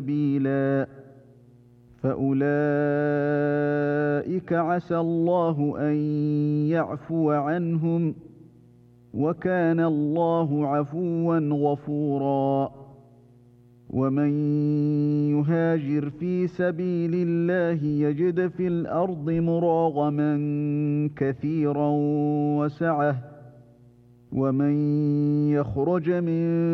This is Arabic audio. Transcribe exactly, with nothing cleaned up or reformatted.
سبيلا فأولئك عسى الله أن يعفو عنهم وكان الله عفوا غفورا ومن يهاجر في سبيل الله يجد في الأرض مراغما كثيرا وسعة ومن يخرج من